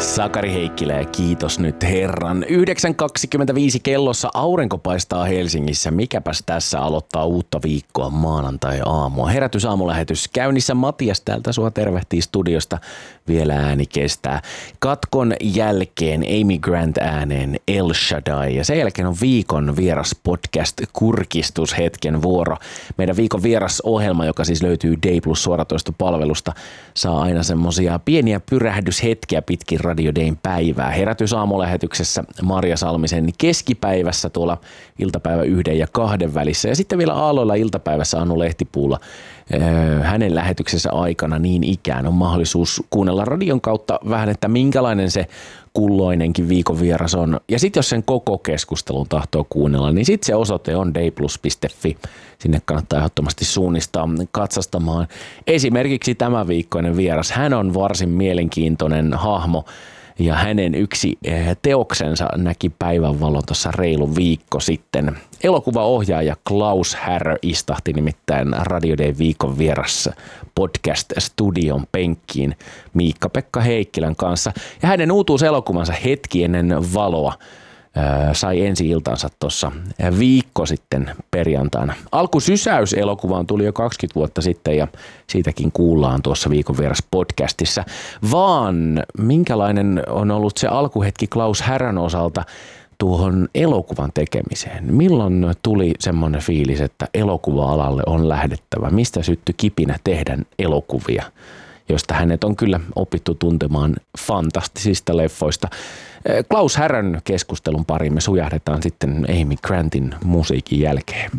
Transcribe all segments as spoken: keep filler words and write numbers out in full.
Sakari Heikkilä ja kiitos nyt herran. yhdeksän kaksikymmentäviisi kellossa aurinko paistaa Helsingissä. Mikäpäs tässä aloittaa uutta viikkoa maanantai-aamua. Herätysaamulähetys käynnissä. Matias täältä sua tervehtii studiosta. Vielä ääni kestää. Katkon jälkeen Amy Grant ääneen El Shaddai ja sen jälkeen on viikon vieras podcast kurkistushetken vuoro. Meidän viikon vieras ohjelma, joka siis löytyy Day Plus suoratoistopalvelusta, saa aina semmosia pieniä pyrähdyshetkiä pitkin Radio Dayn päivää. Herätysaamulähetyksessä Marja Salmisen keskipäivässä tuolla iltapäivä yhden ja kahden välissä ja sitten vielä aalloilla iltapäivässä Anu Lehtipuulla hänen lähetyksensä aikana niin ikään on mahdollisuus kuunnella radion kautta vähän, että minkälainen se kulloinenkin viikon vieras on. Ja sitten jos sen koko keskustelun tahtoo kuunnella, niin sitten se osoite on dayplus piste fi. Sinne kannattaa ehdottomasti suunnistaa katsastamaan. Esimerkiksi tämä viikkoinen vieras. Hän on varsin mielenkiintoinen hahmo. Ja hänen yksi teoksensa näki päivänvalon tuossa reilu viikko sitten. Elokuvaohjaaja Klaus Härö istahti nimittäin Radio Day viikon vieras podcast-studion penkkiin Miikka-Pekka Heikkilän kanssa. Ja hänen uutuuselokuvansa Hetki ennen valoa sai ensi-iltansa tuossa viikko sitten perjantaina. Alkusysäys elokuvaan tuli jo kaksikymmentä vuotta sitten ja siitäkin kuullaan tuossa viikon vieras podcastissa. Vaan minkälainen on ollut se alkuhetki Klaus Härön osalta tuohon elokuvan tekemiseen? Milloin tuli semmoinen fiilis, että elokuva-alalle on lähdettävä? Mistä syttyi kipinä tehdä elokuvia, josta hänet on kyllä opittu tuntemaan fantastisista leffoista? Klaus Härön keskustelun pariin me sujahdetaan sitten Amy Grantin musiikin jälkeen.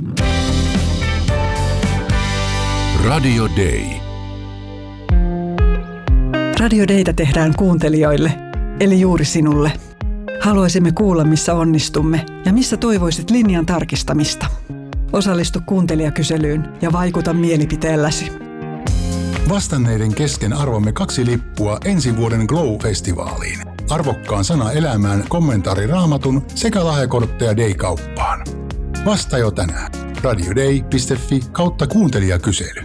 Radio Day. Radio Daytä tehdään kuuntelijoille, eli juuri sinulle. Haluaisimme kuulla, missä onnistumme ja missä toivoisit linjan tarkistamista. Osallistu kuuntelijakyselyyn ja vaikuta mielipiteelläsi. Vastanneiden kesken arvomme kaksi lippua ensi vuoden Glow-festivaaliin. Arvokkaan sana elämään, kommentaari Raamatun sekä lahjakortteja Day-kauppaan. Vasta jo tänään. radioday piste fi kautta kuuntelijakysely.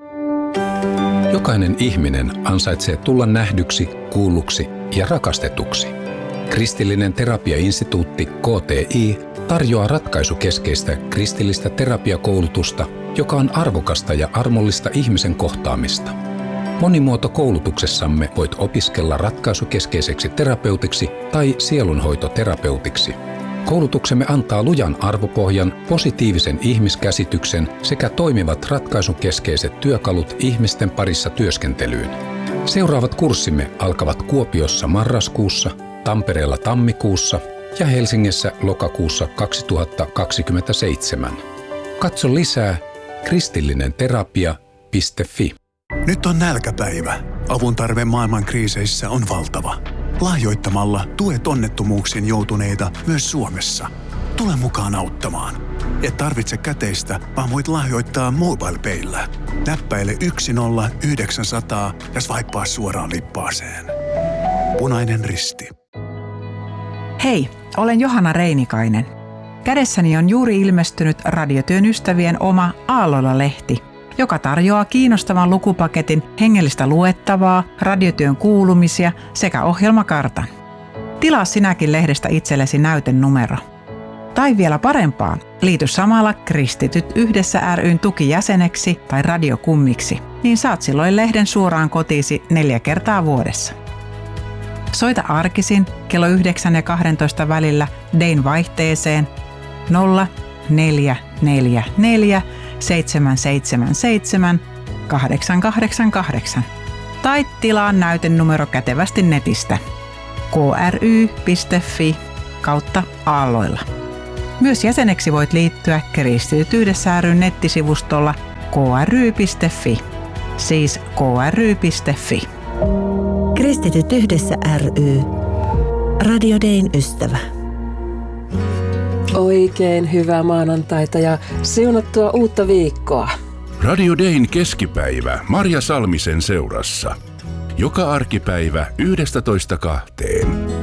Jokainen ihminen ansaitsee tulla nähdyksi, kuulluksi ja rakastetuksi. Kristillinen terapiainstituutti K T I tarjoaa ratkaisukeskeistä kristillistä terapiakoulutusta, joka on arvokasta ja armollista ihmisen kohtaamista. Monimuotokoulutuksessamme voit opiskella ratkaisukeskeiseksi terapeutiksi tai sielunhoitoterapeutiksi. Koulutuksemme antaa lujan arvopohjan, positiivisen ihmiskäsityksen sekä toimivat ratkaisukeskeiset työkalut ihmisten parissa työskentelyyn. Seuraavat kurssimme alkavat Kuopiossa marraskuussa, Tampereella tammikuussa ja Helsingissä lokakuussa kaksituhattakaksikymmentäseitsemän. Katso lisää kristillinen terapia piste fi. Nyt on nälkäpäivä. Avun tarve maailman kriiseissä on valtava. Lahjoittamalla tuet onnettomuuksiin joutuneita myös Suomessa. Tule mukaan auttamaan. Et tarvitse käteistä, vaan voit lahjoittaa MobilePayllä. Näppäile yksi nolla yhdeksän nolla nolla ja swipea suoraan lippaaseen. Punainen Risti. Hei, olen Johanna Reinikainen. Kädessäni on juuri ilmestynyt Radiotyön ystävien oma Aalloilla-lehti, joka tarjoaa kiinnostavan lukupaketin hengellistä luettavaa, radiotyön kuulumisia sekä ohjelmakartan. Tilaa sinäkin lehdestä itsellesi näytenumero. Tai vielä parempaa, liity samalla Kristityt yhdessä ry:n tukijäseneksi tai radiokummiksi, niin saat silloin lehden suoraan kotiisi neljä kertaa vuodessa. Soita arkisin kello yhdeksän ja kahdentoista välillä Dayn vaihteeseen nolla neljä neljä neljä seitsemän seitsemän seitsemän kahdeksan kahdeksan kahdeksan tai tilaa näytenumero kätevästi netistä k r y piste f i kautta aalloilla. Myös jäseneksi voit liittyä Kristityt yhdessä ry:n nettisivustolla k r y piste f i, siis k r y piste f i. Kristityt yhdessä ry. Radio Dayn ystävä. Oikein hyvää maanantaita ja siunattua uutta viikkoa. Radio Dayn keskipäivä Marja Salmisen seurassa. Joka arkipäivä yhdestätoista kahteen.